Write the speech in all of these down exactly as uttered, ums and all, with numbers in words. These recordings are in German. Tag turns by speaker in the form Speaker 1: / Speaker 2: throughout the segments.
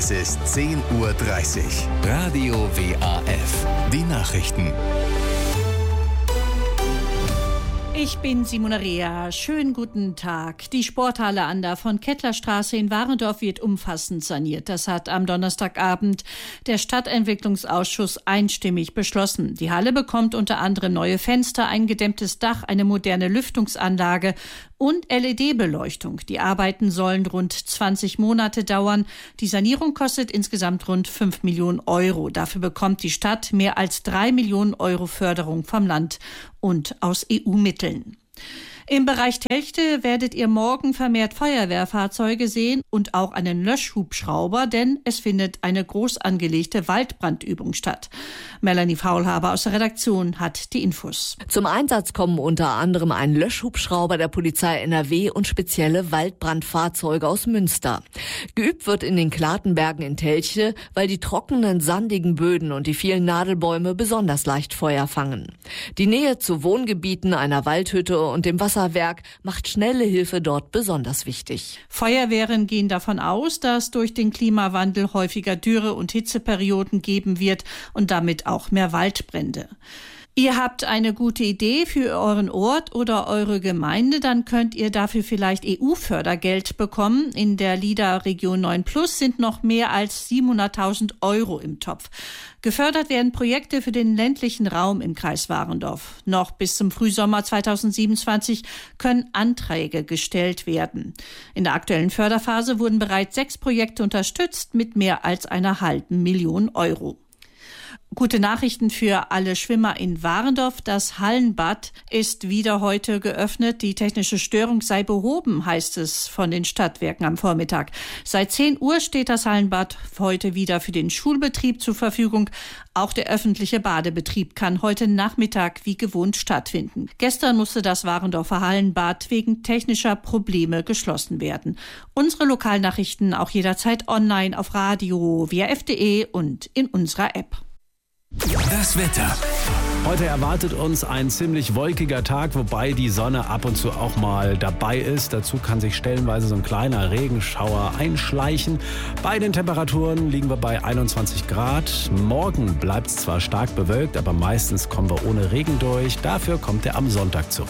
Speaker 1: Es ist zehn Uhr dreißig. Radio W A F. Die Nachrichten.
Speaker 2: Ich bin Simona Rea. Schönen guten Tag. Die Sporthalle an der Von-Kettler-Straße in Warendorf wird umfassend saniert. Das hat am Donnerstagabend der Stadtentwicklungsausschuss einstimmig beschlossen. Die Halle bekommt unter anderem neue Fenster, ein gedämmtes Dach, eine moderne Lüftungsanlage und L E D-Beleuchtung. Die Arbeiten sollen rund zwanzig Monate dauern. Die Sanierung kostet insgesamt rund fünf Millionen Euro. Dafür bekommt die Stadt mehr als drei Millionen Euro Förderung vom Land und aus E U-Mitteln. Im Bereich Telchte werdet ihr morgen vermehrt Feuerwehrfahrzeuge sehen und auch einen Löschhubschrauber, denn es findet eine groß angelegte Waldbrandübung statt. Melanie Faulhaber aus der Redaktion hat die Infos.
Speaker 3: Zum Einsatz kommen unter anderem ein Löschhubschrauber der Polizei N R W und spezielle Waldbrandfahrzeuge aus Münster. Geübt wird in den Klatenbergen in Telchte, weil die trockenen, sandigen Böden und die vielen Nadelbäume besonders leicht Feuer fangen. Die Nähe zu Wohngebieten, einer Waldhütte und dem Wasser Wasserwerk macht schnelle Hilfe dort besonders wichtig.
Speaker 2: Feuerwehren gehen davon aus, dass durch den Klimawandel häufiger Dürre- und Hitzeperioden geben wird und damit auch mehr Waldbrände. Ihr habt eine gute Idee für euren Ort oder eure Gemeinde, dann könnt ihr dafür vielleicht E U-Fördergeld bekommen. In der L I D A Region neun Plus sind noch mehr als siebenhunderttausend Euro im Topf. Gefördert werden Projekte für den ländlichen Raum im Kreis Warendorf. Noch bis zum Frühsommer zweitausendsiebenundzwanzig können Anträge gestellt werden. In der aktuellen Förderphase wurden bereits sechs Projekte unterstützt mit mehr als einer halben Million Euro. Gute Nachrichten für alle Schwimmer in Warendorf. Das Hallenbad ist wieder heute geöffnet. Die technische Störung sei behoben, heißt es von den Stadtwerken am Vormittag. Seit zehn Uhr steht das Hallenbad heute wieder für den Schulbetrieb zur Verfügung. Auch der öffentliche Badebetrieb kann heute Nachmittag wie gewohnt stattfinden. Gestern musste das Warendorfer Hallenbad wegen technischer Probleme geschlossen werden. Unsere Lokalnachrichten auch jederzeit online auf Radio W A F punkt de und in unserer App.
Speaker 1: Das Wetter.
Speaker 4: Heute erwartet uns ein ziemlich wolkiger Tag, wobei die Sonne ab und zu auch mal dabei ist. Dazu kann sich stellenweise so ein kleiner Regenschauer einschleichen. Bei den Temperaturen liegen wir bei einundzwanzig Grad. Morgen bleibt es zwar stark bewölkt, aber meistens kommen wir ohne Regen durch. Dafür kommt er am Sonntag zurück.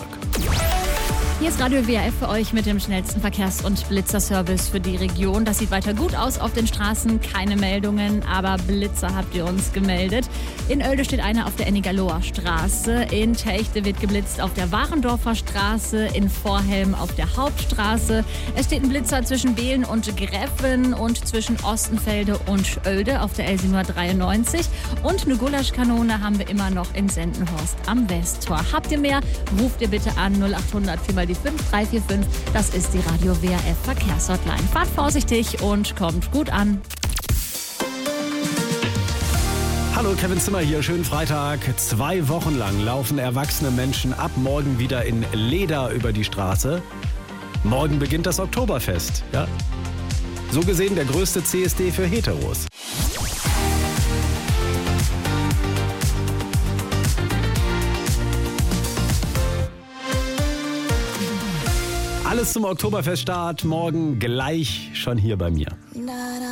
Speaker 5: Hier ist Radio W A F für euch mit dem schnellsten Verkehrs- und Blitzerservice für die Region. Das sieht weiter gut aus auf den Straßen. Keine Meldungen, aber Blitzer habt ihr uns gemeldet. In Oelde steht einer auf der Ennigaloer Straße. In Telchte wird geblitzt auf der Warendorfer Straße. In Vorhelm auf der Hauptstraße. Es steht ein Blitzer zwischen Behlen und Greffen und zwischen Ostenfelde und Oelde auf der Elsinor dreiundneunzig. Und eine Gulaschkanone haben wir immer noch in Sendenhorst am Westtor. Habt ihr mehr? Ruft ihr bitte an null acht hundert vier mal die fünf drei vier fünf. Das ist die Radio W A F Verkehrshotline. Fahrt vorsichtig und kommt gut an.
Speaker 4: Hallo, Kevin Zimmer hier. Schönen Freitag. Zwei Wochen lang laufen erwachsene Menschen ab morgen wieder in Leder über die Straße. Morgen beginnt das Oktoberfest. Ja? So gesehen der größte C S D für Heteros. Alles zum Oktoberfeststart morgen gleich schon hier bei mir.